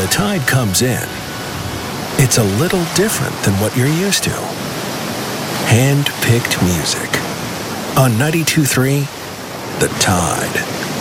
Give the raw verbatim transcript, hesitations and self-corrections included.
the Tide comes in, it's a little different than what you're used to. Hand-picked music. On ninety-two point three, The Tide.